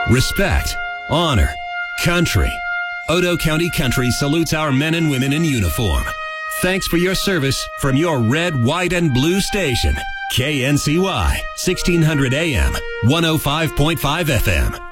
respect, honor, country. Otoe County Country salutes our men and women in uniform. Thanks for your service from your red, white, and blue station. KNCY, 1600 AM, 105.5 FM.